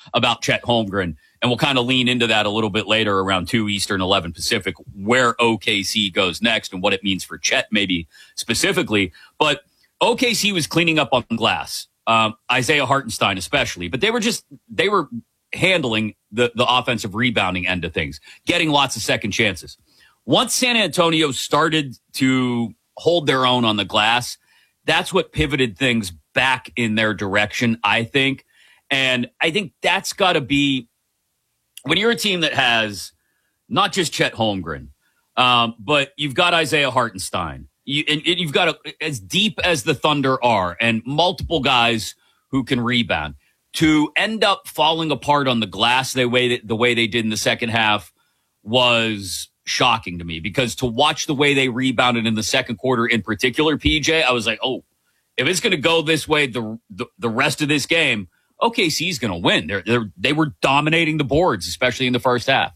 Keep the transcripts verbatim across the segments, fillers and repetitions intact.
about Chet Holmgren. And we'll kind of lean into that a little bit later around two Eastern, eleven Pacific, where O K C goes next and what it means for Chet maybe specifically. But O K C was cleaning up on glass, um, Isaiah Hartenstein especially. But they were just, they were handling the, the offensive rebounding end of things, getting lots of second chances. Once San Antonio started to hold their own on the glass, that's what pivoted things back in their direction, I think. And I think that's got to be, when you're a team that has not just Chet Holmgren, um, but you've got Isaiah Hartenstein, you, and, and you've got a, as deep as the Thunder are, and multiple guys who can rebound, to end up falling apart on the glass the way that, the way they did in the second half was shocking to me, because to watch the way they rebounded in the second quarter in particular, P J, I was like, oh, if it's going to go this way the, the the rest of this game, O K C's going to win. They're, they're, they were dominating the boards, especially in the first half.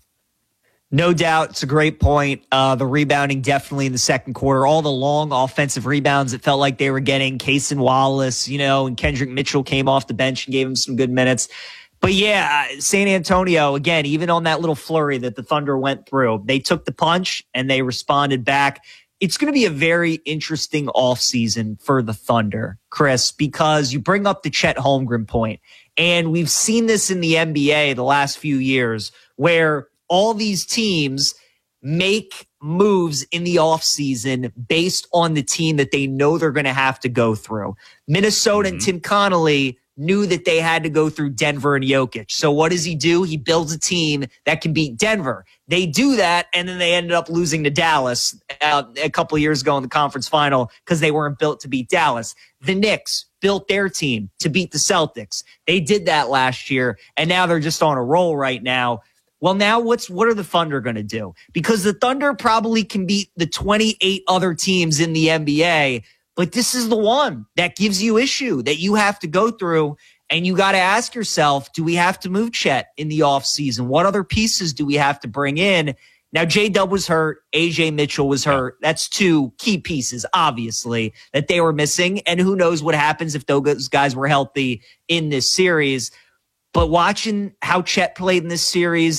No doubt. It's a great point. Uh, the rebounding definitely in the second quarter. All the long offensive rebounds it felt like they were getting. Cason Wallace, you know, and Kendrick Mitchell came off the bench and gave him some good minutes. But yeah, San Antonio, again, even on that little flurry that the Thunder went through, they took the punch and they responded back. It's going to be a very interesting offseason for the Thunder, Chris, because you bring up the Chet Holmgren point, and we've seen this in the N B A the last few years where all these teams make moves in the offseason based on the team that they know they're going to have to go through. Minnesota mm-hmm. and Tim Connolly knew that they had to go through Denver and Jokic. So what does he do? He builds a team that can beat Denver. They do that, and then they ended up losing to Dallas uh, a couple of years ago in the conference final because they weren't built to beat Dallas. The Knicks built their team to beat the Celtics. They did that last year, and now they're just on a roll right now. Well, now what's what are the Thunder going to do? Because the Thunder probably can beat the twenty-eight other teams in the N B A, but this is the one that gives you issue that you have to go through, and you got to ask yourself, do we have to move Chet in the offseason? What other pieces do we have to bring in? Now, J-Dub was hurt. A J Mitchell was hurt. That's two key pieces, obviously, that they were missing, and who knows what happens if those guys were healthy in this series. But watching how Chet played in this series,